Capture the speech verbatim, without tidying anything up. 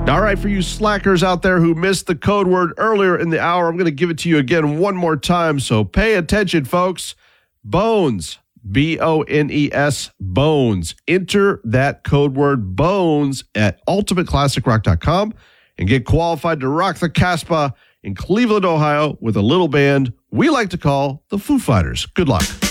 All right, for you slackers out there who missed the code word earlier in the hour, I'm going to give it to you again one more time, so pay attention, folks. Bones, B O N E S, Bones. Enter that code word BONES at ultimate classic rock dot com and get qualified to rock the Casbah in Cleveland, Ohio with a little band we like to call the Foo Fighters. Good luck.